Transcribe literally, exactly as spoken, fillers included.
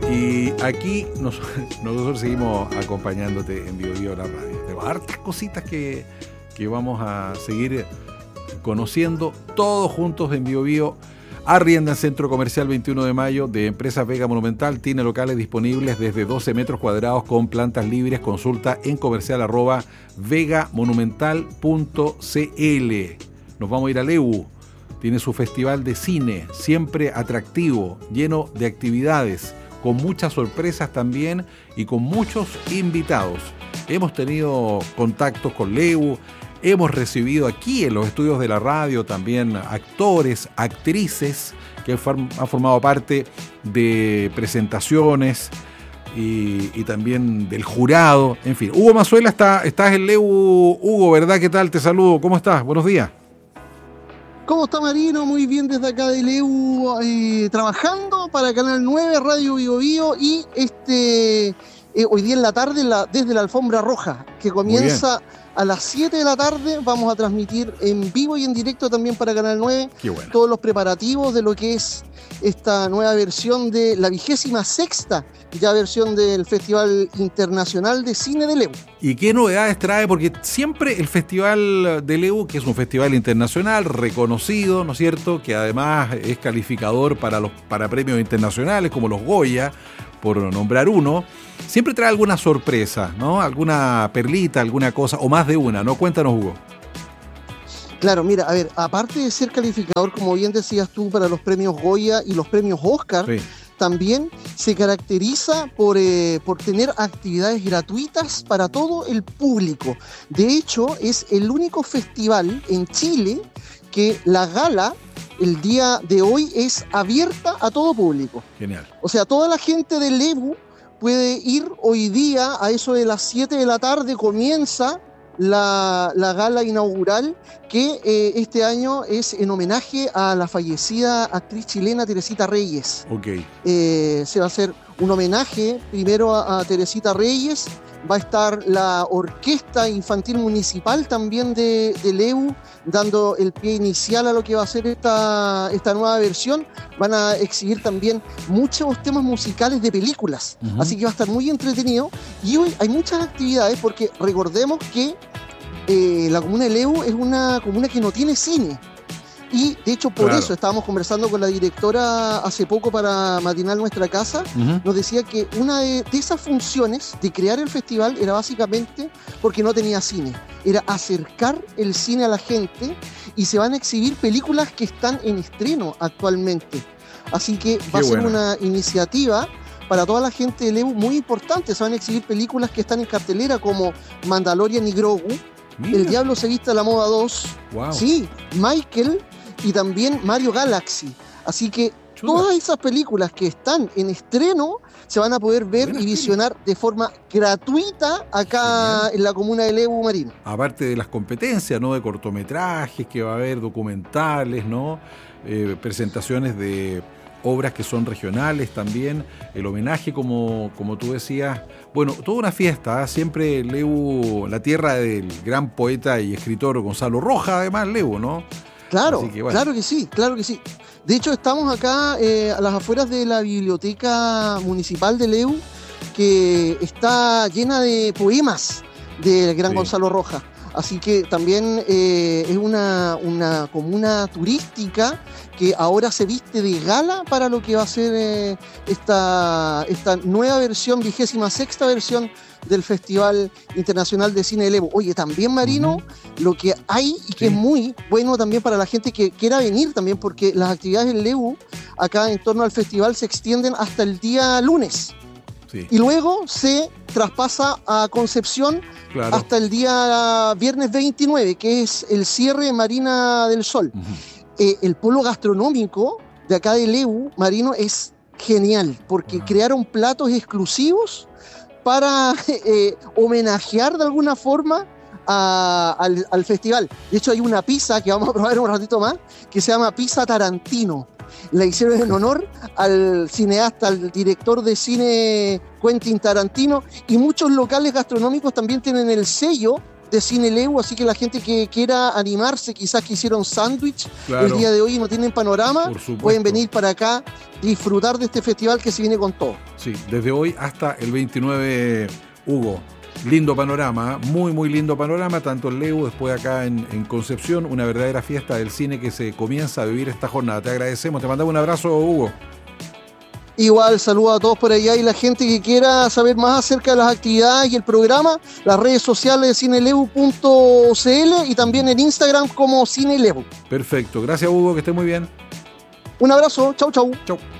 Y aquí nos, nosotros seguimos acompañándote en Bio Bio la radio. Tenemos hartas cositas que, que vamos a seguir conociendo todos juntos en Bio Bio. Arrienda en Centro Comercial veintiuno de mayo de Empresa Vega Monumental. Tiene locales disponibles desde doce metros cuadrados con plantas libres. Consulta en comercial arroba vegamonumental punto cl. Nos vamos a ir a Lebu. Tiene su festival de cine, siempre atractivo, lleno de actividades, con muchas sorpresas también y con muchos invitados. Hemos tenido contactos con Lebu. Hemos recibido aquí en los estudios de la radio también actores, actrices que han formado parte de presentaciones y, y también del jurado. En fin, Hugo Mazuela, está, estás en Lebu. Hugo, ¿verdad? ¿Qué tal? Te saludo. ¿Cómo estás? Buenos días. ¿Cómo está, Marino? Muy bien desde acá de Lebu, eh, trabajando para Canal nueve, Radio Bio Bio y este eh, hoy día en la tarde la, desde la Alfombra Roja, que comienza a las siete de la tarde. Vamos a transmitir en vivo y en directo también para Canal nueve. Qué bueno. Todos los preparativos de lo que es esta nueva versión de la vigésima sexta ya versión del Festival Internacional de Cine de Lebu. ¿Y qué novedades trae? Porque siempre el Festival de Lebu, que es un festival internacional reconocido, ¿no es cierto?, que además es calificador para los para premios internacionales como los Goya, por nombrar uno, siempre trae alguna sorpresa, ¿no? Alguna perlita, alguna cosa, o más de una, ¿no? Cuéntanos, Hugo. Claro, mira, a ver, aparte de ser calificador, como bien decías tú, para los premios Goya y los premios Oscar, sí, también se caracteriza por, eh, por tener actividades gratuitas para todo el público. De hecho, es el único festival en Chile que la gala el día de hoy es abierta a todo público. Genial. O sea, toda la gente de Lebu puede ir hoy día a eso de las siete de la tarde, comienza la, la gala inaugural, que eh, este año es en homenaje a la fallecida actriz chilena Teresita Reyes. Ok. Eh, se va a hacer un homenaje primero a, a Teresita Reyes. Va a estar la Orquesta Infantil Municipal también de, de Lebu, dando el pie inicial a lo que va a ser esta, esta nueva versión. Van a exhibir también muchos temas musicales de películas, uh-huh. Así que va a estar muy entretenido. Y hoy hay muchas actividades porque recordemos que eh, la comuna de Lebu es una comuna que no tiene cine. Y de hecho por claro. eso estábamos conversando con la directora hace poco para Matinal Nuestra Casa. Uh-huh. Nos decía que una de, de esas funciones de crear el festival era básicamente porque no tenía cine, era acercar el cine a la gente, y se van a exhibir películas que están en estreno actualmente. Así que va Qué a ser bueno. una iniciativa para toda la gente de Lebu muy importante. Se van a exhibir películas que están en cartelera como Mandalorian y Grogu, Mira. El Diablo se viste a la moda dos, wow. Sí, Michael, y también Mario Galaxy. Así que Chuta. todas esas películas que están en estreno se van a poder ver Buenas y visionar de forma gratuita acá Genial. en la comuna de Lebu, Marino. Aparte de las competencias, ¿no?, de cortometrajes que va a haber, documentales, ¿no?, eh, presentaciones de obras que son regionales también, el homenaje, como, como tú decías, bueno, toda una fiesta, ¿eh? Siempre Lebu, la tierra del gran poeta y escritor Gonzalo Rojas, además Lebu, ¿no? Claro, que, bueno. claro que sí, claro que sí. De hecho, estamos acá eh, a las afueras de la Biblioteca Municipal de Lebu, que está llena de poemas del gran sí. Gonzalo Rojas. Así que también eh, es una, una comuna turística que ahora se viste de gala para lo que va a ser eh, esta, esta nueva versión, vigésima sexta versión del Festival Internacional de Cine de Lebu. Oye, también, Marino, uh-huh. lo que hay y que sí. es muy bueno también para la gente que quiera venir también, porque las actividades en Lebu acá en torno al festival se extienden hasta el día lunes. Sí. Y luego se traspasa a Concepción claro. hasta el día viernes veintinueve, que es el cierre de Marina del Sol. Uh-huh. Eh, el polo gastronómico de acá de Lebu, Marino, es genial, porque uh-huh. crearon platos exclusivos para eh, homenajear de alguna forma a, al, al festival. De hecho, hay una pizza que vamos a probar un ratito más, que se llama Pizza Tarantino. La hicieron en honor al cineasta, al director de cine Quentin Tarantino, y muchos locales gastronómicos también tienen el sello de Cine Leu, así que la gente que quiera animarse, quizás que hicieron sándwich claro. el día de hoy y no tienen panorama, pueden venir para acá, disfrutar de este festival que se viene con todo. Sí, desde hoy hasta el veintinueve, Hugo. Lindo panorama, muy muy lindo panorama, tanto en Leu, después acá en, en Concepción, una verdadera fiesta del cine que se comienza a vivir esta jornada. Te agradecemos, te mandamos un abrazo, Hugo. Igual, saludo a todos por allá y la gente que quiera saber más acerca de las actividades y el programa, las redes sociales de cineleu punto c l y también en Instagram como Cineleu. Perfecto, gracias Hugo, que esté muy bien. Un abrazo, chau chau. Chau.